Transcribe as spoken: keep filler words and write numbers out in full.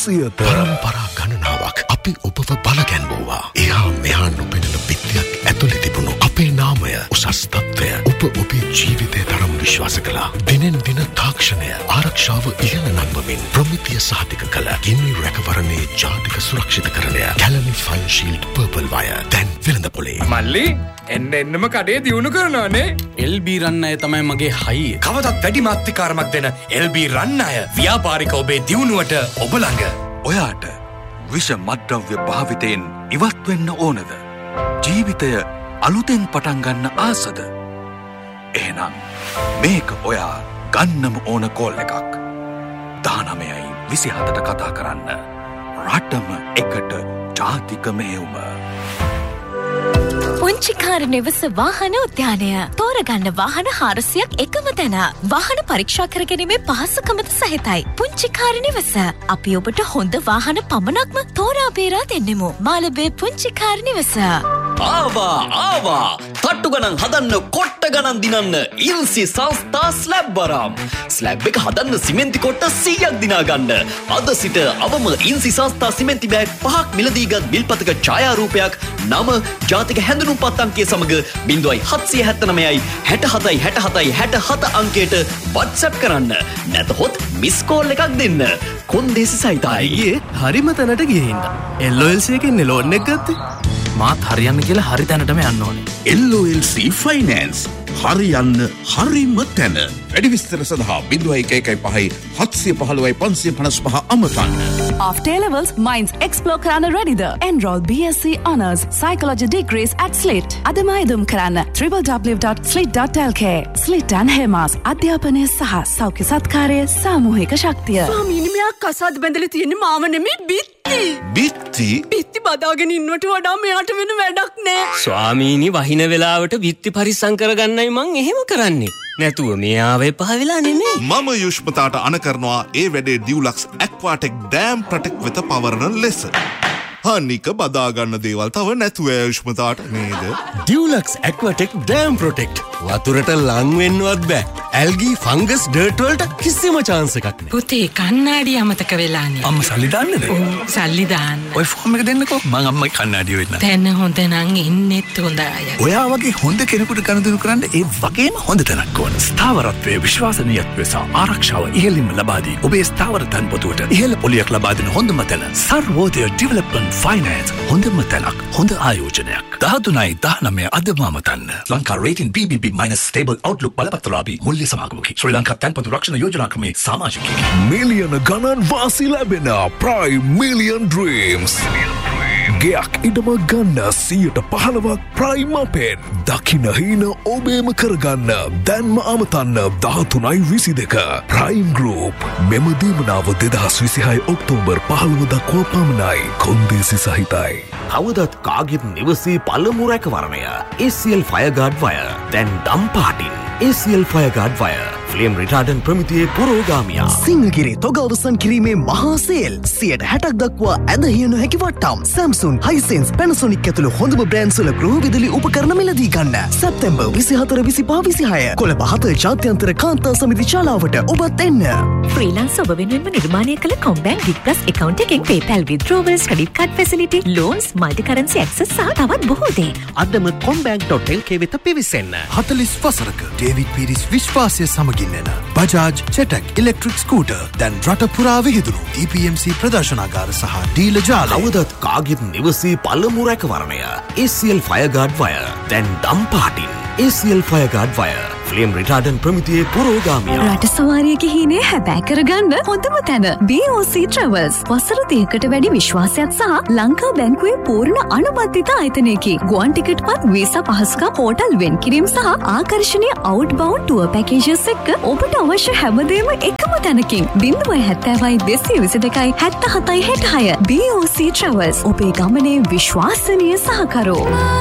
සියත පරම්පරා ගණනාවක් අපි ඔබව බලගැන්වුවා. එහා මෙහා නොපෙනෙන බිත්තියක් ඇතුලේ තිබුණු අපේ නාමය උසස් තත්ත්වය ඔබ ඔබේ ජීවිතය තරම් විශ්වාස කළා. දිනෙන් දින තාක්ෂණය ආරක්ෂාව ඉහළ නංවමින් ප්‍රමිතිය සහතික කළ ගිනි රැකවරණයේ ජාතික සුරක්ෂිතකරණය Kelani fine shield purple wire දැන් වෙළඳපොලේ. මල්ලි එන්න එන්නම කඩේ දියුණු කරනවානේ. එල් බී රන් අය තමයි මගේ හයිය. කවදත් වැඩි මාත්‍රිකාරමක් දෙන එල් බී රන් අය ව්‍යාපාරික ඔබේ දියුණුවට ඔබ ළඟ. ඔයාට විෂ මත්ද්‍රව්‍ය භාවිතයෙන් ඉවත් වෙන්න ඕනද? ජීවිතය අලුතෙන් පටන් ගන්න ආසද? එහෙනම් මේක ඔයා ගන්නම ඕන කෝල් එකක්. දානමයයි විසිහතට කතා කරන්න. රටම එකට ජාතික මෙහෙයුම. පුංචිකාර නිවස වාහන උද්‍යානය. තෝරගන්න වාහන හාරසියක් එකම තැන. වාහන පරීක්ෂා කරගැනීමේ පහසුකමද සහිතයි. පුංචිකාර නිවස. අපි ඔබට හොඳ වාහන පමණක්ම තෝරා බේරා දෙන්නෙමු. මාළඹේ පුංචිකාර නිවස. ආවා ආවා තට්ටු ගණන් හදන්න කොට්ට ගණන් දිනන්න ඉල්සි සංස්ථා ස්ලැබ් වරම්. ස්ලැබ් එක හදන්න සිමෙන්ති කොට්ට සීයක් දිනා ගන්න. අද සිට අවම ඉල්සි සංස්ථා සිමෙන්ති බෑග් පහක් මිලදීගත් බිල්පතක ඡායාරූපයක් නම ජාතික හැඳුනුම්පත් අංකය සමග බිංදුවයි හත්සිය හැත්තනමයයි හැට හතයි හැට හතයි හැට හත අංකයට WhatsApp කරන්න. නැතහොත් මිස් කෝල් එකක් දෙන්න. කොන්දේසි සහිතයි. ඒ හරිම තැනට ගිහින් එල් ඔ එල් සී එකෙන් ලෝන් එක ගත්තේ. මාත් හරියන්න කියලා හරි තැනටම යන්න ඕනේ. එල් ඔ එල් සී ෆයිනෑන්ස් හරියන්න හරිම තැන. වැඩි විස්තර සඳහා බිංදුවයි එක එකයි පහයි හත්සිය පහළොවයි පන්සිය පනස් පහ අමතන්න. After A levels, minds explore කරන්න readyද? Enroll B S c Honours Psychology degrees at Slit. අදම අයදුම් කරන්න w w w dot slit dot l k. Slit and Hemas අධ්‍යාපනය සහ සෞඛ්‍ය සත්කාරය සාමූහික ශක්තිය. ස්වාමීනි මෙයා කසාද බැඳලා තියෙන්නේ මාව නෙමෙයි බිත්ති. බිත්ති? බිත්ති බදාගෙන ඉන්නවට වඩා මෙයාට වෙන වැඩක් නෑ. ස්වාමීනි වහින වෙලාවට බිත්ති පරිස්සම් කරගන්නයි මං එහෙම කරන්නේ. නැතුව මෙයාව එපා වෙලා නෙමෙයි. මම යුෂ්මතාට අන කරනවා ඒ වැඩේ ඩියුලක්ස් ඇක්වාටෙක් ඩෑම් ප්‍රොටෙක්ට් වෙත පවරන ලෙස. අනික බදාගන්න දේවල් තව නැතුව යුෂ්මතාට නේද? ඩියුලක්ස් ඇක්වාටෙක් ඩෑම් ප්‍රොටෙක්ට්. වතුරට ලං වෙන්නවත් බෑ. ඇල්ගී ෆංගස් ඩර්ට් වලට කිසිම chance එකක් නෑ. පුතේ කන්නාඩි අමතක වෙලානේ. අම්ම සල්ලි දාන්නද? ඔව් සල්ලි දාන්න. ඔය ෆෝම් එක දෙන්නකෝ. මං අම්මයි කන්නාඩිය වෙන්න. දැන් හොඳ නම් ඉන්නෙත් හොඳයි. ඔයා වගේ හොඳ කෙනෙකුට ගනුදෙනු කරන්න ඒ වගේම හොඳ තැනක් ඕන. ස්ථාවරත්වයේ විශ්වාසනීයත්වය සහ ආරක්ෂාව ඉහළින්ම ලබා දී ඔබේ ස්ථාවර තන්පොතුවට ඉහළ පොලියක් ලබා දෙන හොඳම තැන සර්වෝදය ඩෙවලොප්මන්ට් ෆයිනෑන්ස්. හොඳම තැනක්, හොඳ ආයෝජනයක්. දහතුනයි දහනවය අදම අමතන්න. Lanka rating B B B minus stable outlook බලපත්‍රලාභී මුල්‍ය සමාගමකි. ශ්‍රී ලංකා තන්පොතු රක්ෂණ යෝජනා ක්‍රමේ සමාජිකයෙකි. මිලියන ගණන් වාසි ලැබෙන ප්‍රයිම් මිලියන් ඩ්‍රීම්ස්. ගෙයක් ඉඩම ගන්න සියයට පහළවක් ප්‍රයිම් අපෙන්. දකින හීන ඔබේම කරගන්න දැන්ම අමතන්න දහතුනයි විසි දෙක. ප්‍රයිම් ගෲප් මෙම දීමනාව දෙදහස් විසිහය ඔක්තෝබර් පහළොව දක්වා පමණයි. කොන්දේසි සහිතයි. කවදත් කාගෙත් නිවසේ පළමු රැකවරණය A C L Fireguard Wire. දැන් දම් පාටින් A C L Fireguard Wire. Flame රිටාඩන්ට් ප්‍රමිතියේ පුරෝගාමියා. සිංහගිරි තොග අවසන් කිරීමේ මහා සේල් සියයට හැටක් දක්වා ඇදහිය නොහැකි වට්ටම්. Samsung, Hisense, Panasonic ඇතුළු හොඳම බ්‍රෑන්ඩ්ස් වල ගෘහ විදුලි උපකරණ මිලදී ගන්න. සැප්තැම්බර් විසිහතර විසිපහ විසිහය කොළඹ හත ජාත්‍යන්තර කාන්තා සමිති ශාලාවට ඔබත් එන්න. ෆ්‍රීලාන්ස් ඔබ වෙනුවෙන්ම නිර්මාණය කළ කොම්බැංක් ගිග් ප්ලස් account එකෙන් PayPal withdrawals, credit card facility, loans, multi currency access සහ තවත් බොහෝ දේ. අදම කොම්බැංක් ඩොට් එල් කේ වෙත පිවිසෙන්න. හතළිස් වසරක ඩේවිඩ් පීරිස් විශ්වාසය සමගින් එන බජාජ් චෙටක් ඉලෙක්ට්‍රික් ස්කූටර් දැන් රට පුරා විහිදුණු E P M C ප්‍රදර්ශනාගාර සහ ඩීලර් ජාලය. කවදත් කාගෙත් නිවසේ පළමු රැකවරණය A C L Fireguard Wire. දැන් දම් පාටින් A C L Fireguard Wire. Flame රිටාඩන්ට් ප්‍රමිතියේ පුරෝගාමියා. රට සවාරියක හීනේ හැබෑ කරගන්න හොඳම තැන B O C Travels. වසර දෙකකට වැඩි විශ්වාසයක් සහ ලංකා බැංකුවේ පූර්ණ අනුබද්ධිත ආයතනයකි. ගුවන් ටිකට්පත්, වීසා පහසුකම්, හෝටල් වෙන් කිරීම සහ ආකර්ෂණීය අවුට්බවුන්ඩ් ටුවර් පැකේජස් එක්ක ඔබට අවශ්‍ය හැමදේම එකම තැනකින්. ඩින්වය හැත්තෑවයි දෙසිය විසි දෙකයි හැත්තෑ හතයි හැට හය. B O C Travels ඔබේ ගමනේ විශ්වාසනීය සහකරු.